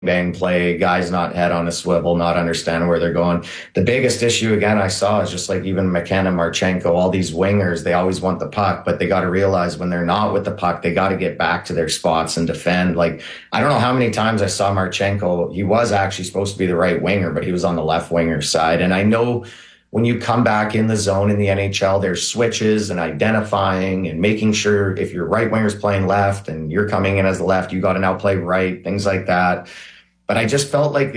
bang play, guys not head on a swivel, not understanding where they're going. The biggest issue, again, I saw is just like even McKenna, Marchenko, all these wingers, they always want the puck, but they got to realize when they're not with the puck, they got to get back to their spots and defend. Like, I don't know how many times I saw Marchenko. He was actually supposed to be the right winger, but he was on the left winger side. And I know when you come back in the zone in the NHL, there's switches and identifying and making sure if your right winger's playing left and you're coming in as the left, you got to now play right, things like that. But I just felt like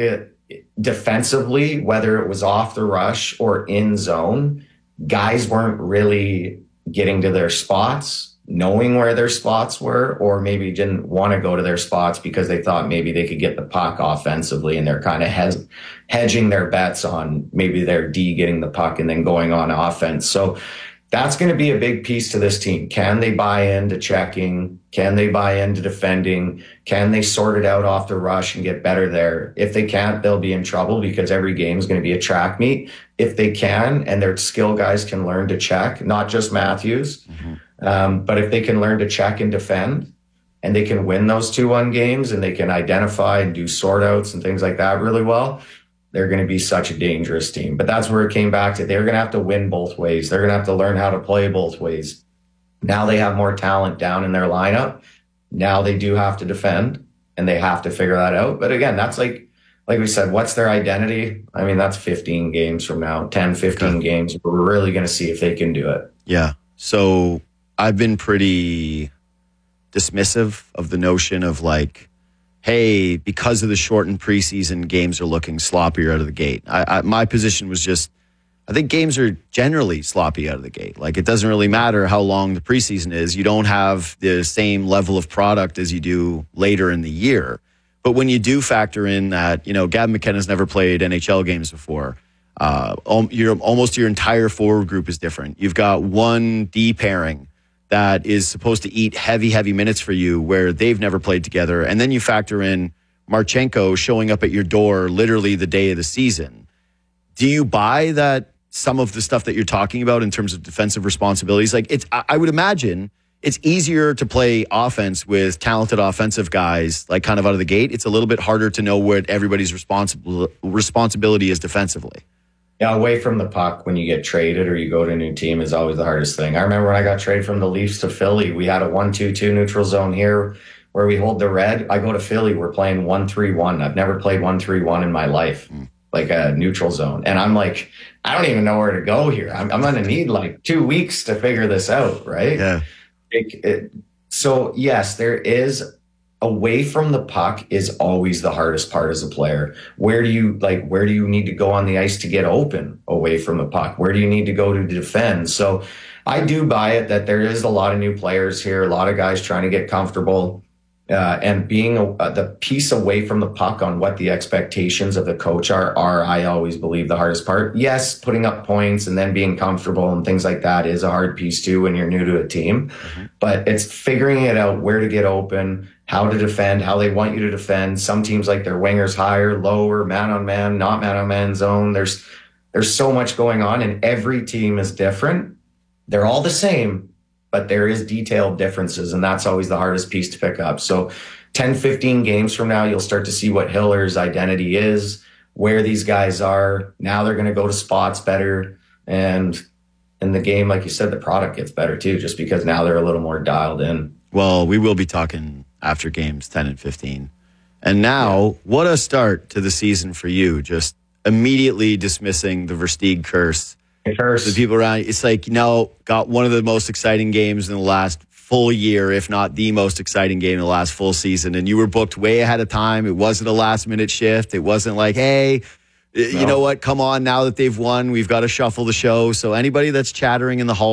defensively, whether it was off the rush or in zone, guys weren't really getting to their spots, knowing where their spots were, or maybe didn't want to go to their spots because they thought maybe they could get the puck offensively, and they're kind of hedging their bets on maybe their D getting the puck and then going on offense. So that's going to be a big piece to this team. Can they buy into checking? Can they buy into defending? Can they sort it out off the rush and get better there? If they can't, they'll be in trouble because every game is going to be a track meet. If they can, and their skill guys can learn to check, not just Matthews, but if they can learn to check and defend, and they can win those 2-1 games, and they can identify and do sort outs and things like that really well, they're going to be such a dangerous team. But that's where it came back to. They're going to have to win both ways. They're going to have to learn how to play both ways. Now they have more talent down in their lineup. Now they do have to defend, and they have to figure that out. But again, that's like we said, what's their identity? I mean, that's 15 games from now, 10, 15 games. We're really going to see if they can do it. Yeah. So I've been pretty dismissive of the notion of like, hey, because of the shortened preseason, games are looking sloppier out of the gate. My position was just, I think games are generally sloppy out of the gate. Like, it doesn't really matter how long the preseason is. You don't have the same level of product as you do later in the year. But when you do factor in that, Gavin McKenna's never played NHL games before. Almost your entire forward group is different. You've got one D pairing that is supposed to eat heavy minutes for you where they've never played together. And then you factor in Marchenko showing up at your door literally the day of the season. Do you buy that some of the stuff that you're talking about in terms of defensive responsibilities? Like, I would imagine it's easier to play offense with talented offensive guys, like kind of out of the gate. It's a little bit harder to know what everybody's responsibility is defensively. Yeah, away from the puck when you get traded or you go to a new team is always the hardest thing. I remember when I got traded from the Leafs to Philly, we had a 1-2-2 neutral zone here where we hold the red. I go to Philly, we're playing 1-3-1. I've never played 1-3-1 in my life, like a neutral zone. And I'm like, I don't even know where to go here. I'm going to need like 2 weeks to figure this out, right? Yeah. So, yes, there is. Away from the puck is always the hardest part as a player. Where do you need to go on the ice to get open away from the puck? Where do you need to go to defend? So I do buy it that there is a lot of new players here, a lot of guys trying to get comfortable, and being the piece away from the puck on what the expectations of the coach are, I always believe, the hardest part. Yes, putting up points and then being comfortable and things like that is a hard piece too when you're new to a team. But it's figuring it out, where to get open, how to defend, how they want you to defend. Some teams like their wingers higher, lower, man-on-man, not man-on-man zone. There's so much going on, and every team is different. They're all the same, but there is detailed differences, and that's always the hardest piece to pick up. So 10, 15 games from now, you'll start to see what Hiller's identity is, where these guys are. Now they're going to go to spots better, and in the game, like you said, the product gets better too, just because now they're a little more dialed in. Well, we will be talking after games 10 and 15. And now, what a start to the season for you. Just immediately dismissing the Versteeg curse. The people around you. It's like, got one of the most exciting games in the last full year, if not the most exciting game in the last full season. And you were booked way ahead of time. It wasn't a last minute shift. It wasn't like, hey, you know what? Come on, now that they've won, we've got to shuffle the show. So anybody that's chattering in the hall